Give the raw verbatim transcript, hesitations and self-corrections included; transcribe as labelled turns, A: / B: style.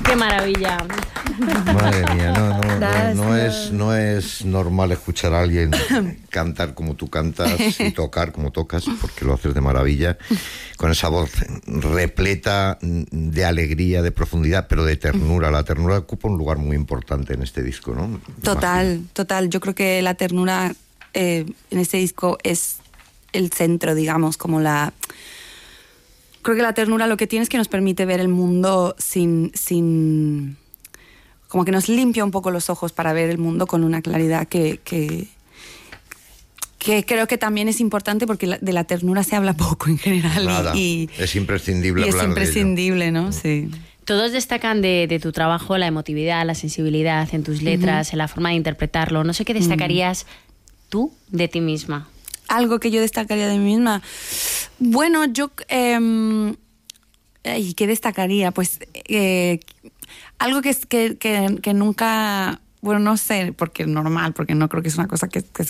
A: ¡Qué maravilla!
B: Madre mía, no, no, no, no, es, no es normal escuchar a alguien cantar como tú cantas y tocar como tocas, porque lo haces de maravilla, con esa voz repleta de alegría, de profundidad, pero de ternura. La ternura ocupa un lugar muy importante en este disco, ¿no?
C: Total, total. Yo creo que la ternura eh, en este disco es el centro, digamos, como la... Creo que la ternura lo que tiene es que nos permite ver el mundo sin... sin como que nos limpia un poco los ojos para ver el mundo con una claridad que, que, que creo que también es importante, porque la, de la ternura se habla poco en general.
B: Nada,
C: y,
B: es imprescindible
C: y
B: hablar
C: es imprescindible,
B: de ello.
C: ¿no? Sí.
A: Todos destacan de, de tu trabajo la emotividad, la sensibilidad en tus letras, uh-huh. en la forma de interpretarlo. No sé qué destacarías uh-huh. tú de ti misma.
C: Algo que yo destacaría de mí misma. Bueno, yo... Eh, ¿y qué destacaría? Pues... Eh, algo que, que, que, que nunca... Bueno, no sé, porque es normal, porque no creo que es una cosa que, que,